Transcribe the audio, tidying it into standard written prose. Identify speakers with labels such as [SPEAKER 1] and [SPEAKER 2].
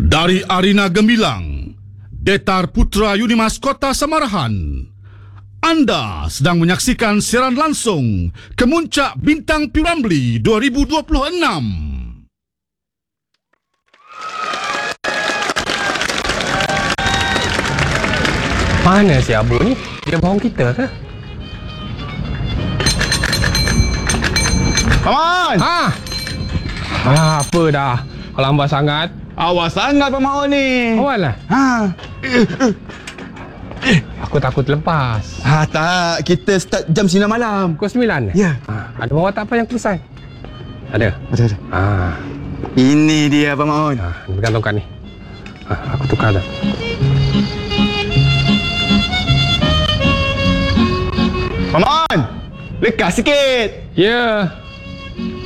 [SPEAKER 1] Dari Arina Gemilang, Detar Putra Unimas Kota Samarahan, Anda sedang menyaksikan siaran langsung Kemuncak Bintang Piramli 2026.
[SPEAKER 2] Mana si Abu ni? Dia bohong kita ke?
[SPEAKER 3] Paman!
[SPEAKER 2] Apa dah? Kau lambat sangat.
[SPEAKER 3] Awas sangat Pak Maon ni.
[SPEAKER 2] Awal lah. Aku takut lepas.
[SPEAKER 3] Tak. Kita start jam 9 malam.
[SPEAKER 2] Pukul 9?
[SPEAKER 3] Ya.
[SPEAKER 2] Ada bawa tak apa yang pesan? Ada?
[SPEAKER 3] Ada. Ini dia Pak Maon.
[SPEAKER 2] Pegang tongkat ni. Aku tukar dah.
[SPEAKER 3] Pak Maon! Lekas sikit.
[SPEAKER 2] Ya.